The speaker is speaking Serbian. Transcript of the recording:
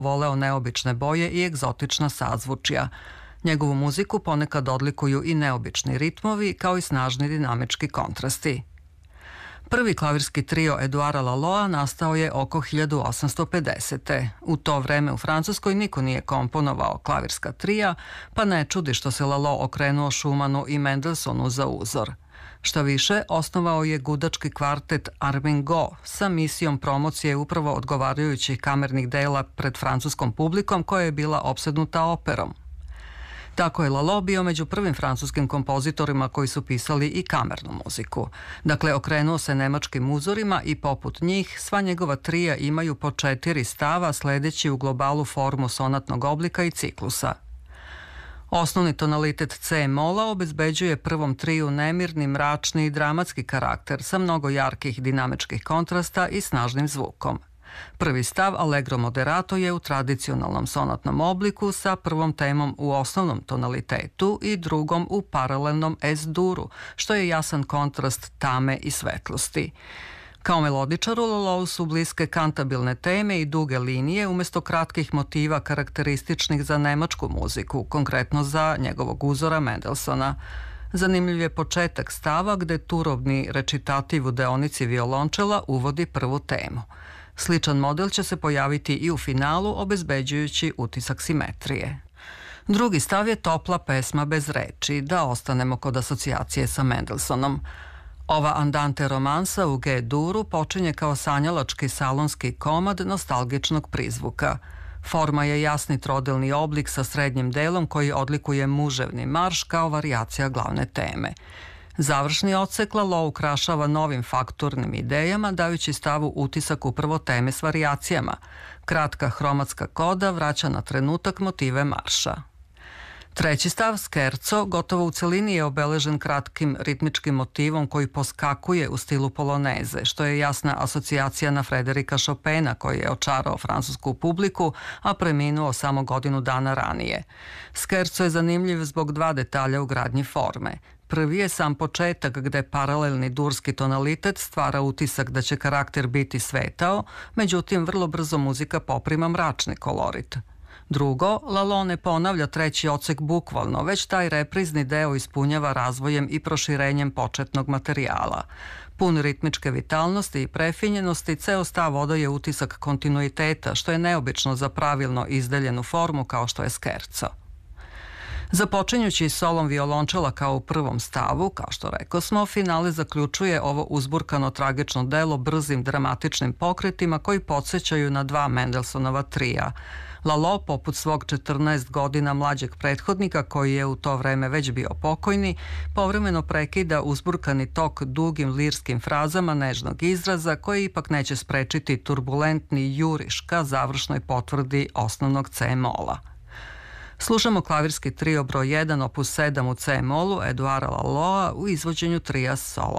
voleo neobične boje i egzotična sazvučja. Njegovu muziku ponekad odlikuju i neobični ritmovi, kao i snažni dinamički kontrasti. Prvi klavirski trio Eduara Laloa nastao je oko 1850. U to vreme u Francuskoj niko nije komponovao klavirska trija, pa ne čudi što se Lalo okrenuo Schumanu i Mendelssohnu za uzor. Šta više, osnovao je gudački kvartet Armingo sa misijom promocije upravo odgovarajućih kamernih dela pred francuskom publikom koja je bila opsednuta operom. Tako je Lalo bio među prvim francuskim kompozitorima koji su pisali i kamernu muziku. Dakle, okrenuo se nemačkim uzorima i poput njih sva njegova trija imaju po 4 stava sledeći u globalu formu sonatnog oblika i ciklusa. Osnovni tonalitet C-mola obezbeđuje prvom triju nemirni, mračni i dramatski karakter sa mnogo jarkih dinamičkih kontrasta i snažnim zvukom. Prvi stav Allegro moderato je u tradicionalnom sonatnom obliku sa prvom temom u osnovnom tonalitetu i drugom u paralelnom S-duru, što je jasan kontrast tame i svetlosti. Kao melodičaru Lalou su bliske kantabilne teme i duge linije umesto kratkih motiva karakterističnih za nemačku muziku, konkretno za njegovog uzora Mendelssohna. Zanimljiv je početak stava gde turobni recitativ u deonici violončela uvodi prvu temu. Sličan model će se pojaviti i u finalu, obezbeđujući utisak simetrije. Drugi stav je topla pesma bez reči, da ostanemo kod asocijacije sa Mendelssohnom. Ova andante romansa u G-duru počinje kao sanjalački salonski komad nostalgičnog prizvuka. Forma je jasni trodelni oblik sa srednjim delom koji odlikuje muževni marš kao varijacija glavne teme. Završni odsek Lalo ukrašava novim fakturnim idejama, dajući stavu utisak upravo teme s varijacijama. Kratka hromatska koda vraća na trenutak motive marša. Treći stav, Scherzo, gotovo u celini je obeležen kratkim ritmičkim motivom koji poskakuje u stilu poloneze, što je jasna asocijacija na Frederika Chopina koji je očarao francusku publiku, a preminuo samo godinu dana ranije. Scherzo je zanimljiv zbog 2 detalja u gradnji forme. Prvi je sam početak gde paralelni durski tonalitet stvara utisak da će karakter biti svetao, međutim vrlo brzo muzika poprima mračni kolorit. Drugo, Lalo ne ponavlja treći odsek bukvalno, već taj reprizni deo ispunjava razvojem i proširenjem početnog materijala. Pun ritmičke vitalnosti i prefinjenosti, ceo stav odaje utisak kontinuiteta, što je neobično za pravilno izdeljenu formu kao što je Scherzo. Započinjući solom violončela kao u prvom stavu, kao što rekosmo, finale zaključuje ovo uzburkano tragično delo brzim dramatičnim pokretima koji podsjećaju na 2 Mendelssohnova trija. Lalo, poput svog 14 godina mlađeg prethodnika koji je u to vreme već bio pokojni, povremeno prekida uzburkani tok dugim lirskim frazama nežnog izraza koji ipak neće sprečiti turbulentni juriš ka završnoj potvrdi osnovnog C-mola. Slušamo klavirski trio broj 1 opus 7 u C-molu Eduara Laloa u izvođenju trija s solom.